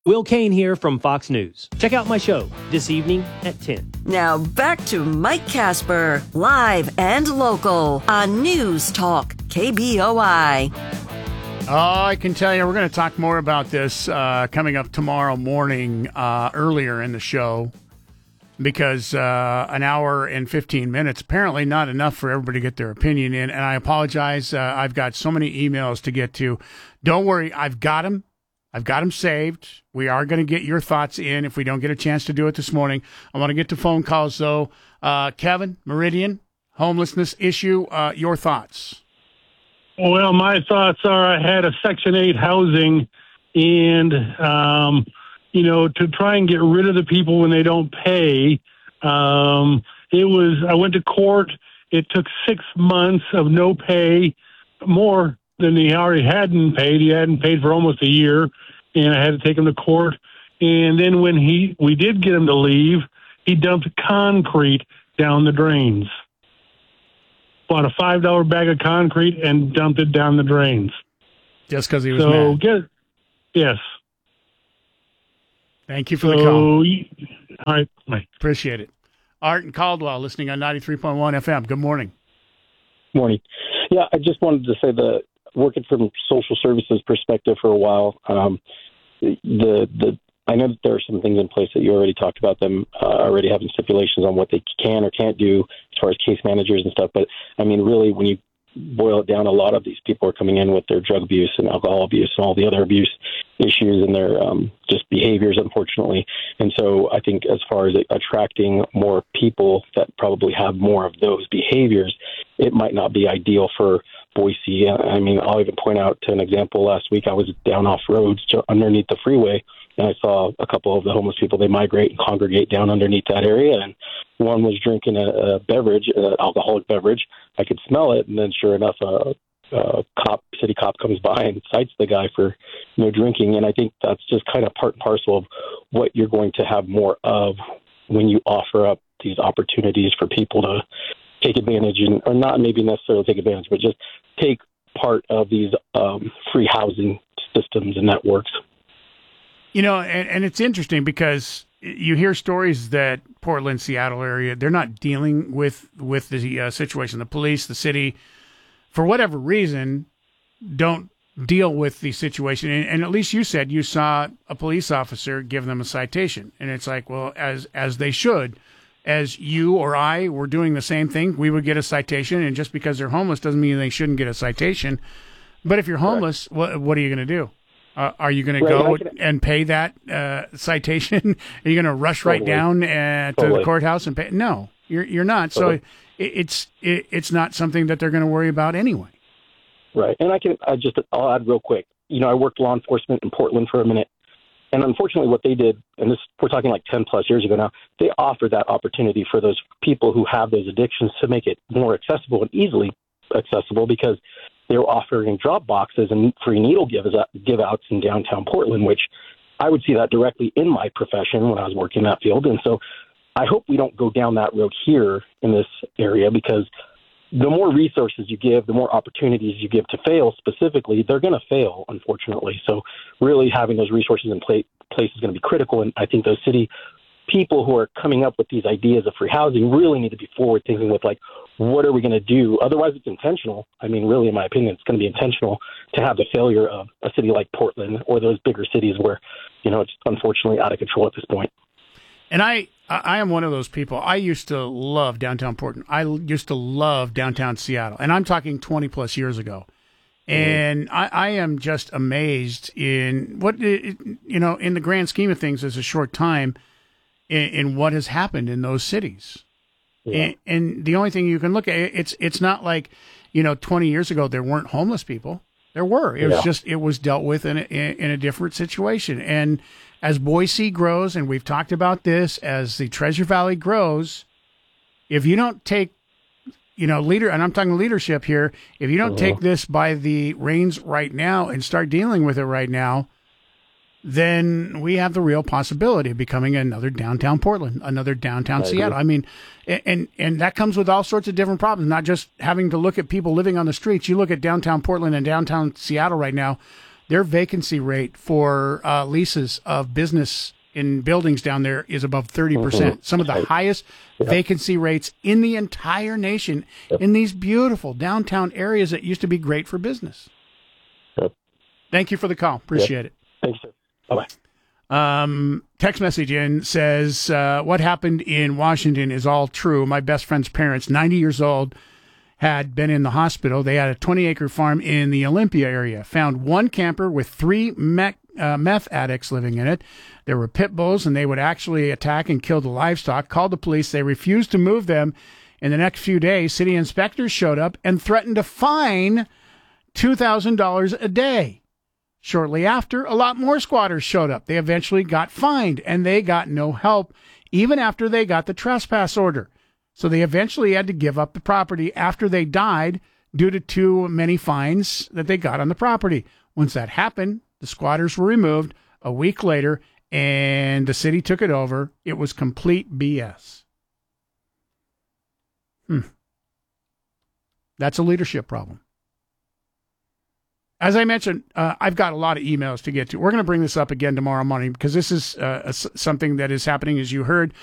Will Kane here from Fox News. Check out my show this evening at 10. Now back to Mike Casper, live and local on News Talk KBOI. Oh, I can tell you, we're going to talk more about this coming up tomorrow morning earlier in the show, because an hour and 15 minutes, apparently not enough for everybody to get their opinion in. And I apologize. I've got so many emails to get to. Don't worry. I've got them saved. We are going to get your thoughts in if we don't get a chance to do it this morning. I want to get to phone calls, though. Kevin, Meridian, homelessness issue, your thoughts. Well, my thoughts are I had a Section 8 housing, and, to try and get rid of the people when they don't pay, I went to court. It took 6 months of no pay, more than he already hadn't paid. He hadn't paid for almost a year, and I had to take him to court. And then when we did get him to leave, he dumped concrete down the drains. Bought a $5 bag of concrete and dumped it down the drains. Just because he was mad. Yes. Thank you for the call. All right. Bye. Appreciate it. Art and Caldwell, listening on 93.1 FM. Good morning. Morning. Yeah, I just wanted to say that working from social services perspective for a while, I know that there are some things in place that you already talked about, them already having stipulations on what they can or can't do as far as case managers and stuff. But, I mean, really, when you boil it down, a lot of these people are coming in with their drug abuse and alcohol abuse and all the other abuse issues and their just behaviors, unfortunately. And so I think as far as attracting more people that probably have more of those behaviors, it might not be ideal for Boise. I mean, I'll even point out to an example. Last week I was down off roads underneath the freeway, and I saw a couple of the homeless people. They migrate and congregate down underneath that area, and one was drinking a beverage, an alcoholic beverage. I could smell it, and then sure enough, a city cop comes by and cites the guy for drinking. And I think that's just kind of part and parcel of what you're going to have more of when you offer up these opportunities for people to take advantage, or not maybe necessarily take advantage, but just take part of these free housing systems and networks. And it's interesting because you hear stories that Portland, Seattle area, they're not dealing with the situation. The police, the city, for whatever reason, don't deal with the situation. And at least you said you saw a police officer give them a citation. And it's like, well, as they should. As you or I were doing the same thing, we would get a citation. And just because they're homeless doesn't mean they shouldn't get a citation. But if you're homeless, what are you going to do? Are you going to go and pay that citation? Are you going to rush right down to the courthouse and pay? No, you're not. So it's not something that they're going to worry about anyway. Right. And I'll add real quick. I worked law enforcement in Portland for a minute. And unfortunately what they did, and this we're talking like 10 plus years ago now, they offered that opportunity for those people who have those addictions to make it more accessible and easily accessible, because they were offering drop boxes and free needle give outs in downtown Portland, which I would see that directly in my profession when I was working in that field. And so I hope we don't go down that road here in this area, because the more resources you give, the more opportunities you give to fail specifically, they're going to fail, unfortunately. So really having those resources in place is going to be critical. And I think those city people who are coming up with these ideas of free housing really need to be forward thinking with, like, what are we going to do? Otherwise, it's intentional. I mean, really, in my opinion, it's going to be intentional to have the failure of a city like Portland or those bigger cities where, it's unfortunately out of control at this point. And I am one of those people. I used to love downtown Portland. I used to love downtown Seattle. And I'm talking 20 plus years ago. And I am just amazed in what, in the grand scheme of things, is a short time in what has happened in those cities. Yeah. And the only thing you can look at, it's not like, 20 years ago there weren't homeless people. There were. It was just, it was dealt with in a different situation. And as Boise grows, and we've talked about this, as the Treasure Valley grows, if you don't take, and I'm talking leadership here, if you don't take this by the reins right now and start dealing with it right now, then we have the real possibility of becoming another downtown Portland, another downtown Seattle. I mean, and that comes with all sorts of different problems, not just having to look at people living on the streets. You look at downtown Portland and downtown Seattle right now, their vacancy rate for leases of business in buildings down there is above 30%. Some of the highest vacancy rates in the entire nation in these beautiful downtown areas that used to be great for business. Thank you for the call. Appreciate it. Thanks, sir. Bye-bye. Text message in says, what happened in Washington is all true. My best friend's parents, 90 years old, had been in the hospital. They had a 20-acre farm in the Olympia area, found one camper with 3 meth addicts living in it. There were pit bulls, and they would actually attack and kill the livestock. Called the police. They refused to move them. In the next few days, city inspectors showed up and threatened to fine $2,000 a day. Shortly after, a lot more squatters showed up. They eventually got fined, and they got no help, even after they got the trespass order. So they eventually had to give up the property after they died due to too many fines that they got on the property. Once that happened, the squatters were removed a week later, and the city took it over. It was complete BS. That's a leadership problem. As I mentioned, I've got a lot of emails to get to. We're going to bring this up again tomorrow morning because this is something that is happening, as you heard.